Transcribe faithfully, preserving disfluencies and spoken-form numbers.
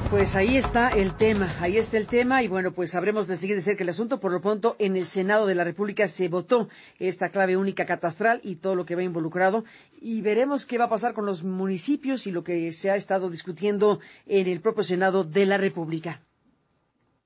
Pues ahí está el tema, ahí está el tema y bueno, pues sabremos de seguir de cerca el asunto. Por lo pronto, en el Senado de la República se votó esta clave única catastral y todo lo que va involucrado y veremos qué va a pasar con los municipios y lo que se ha estado discutiendo en el propio Senado de la República.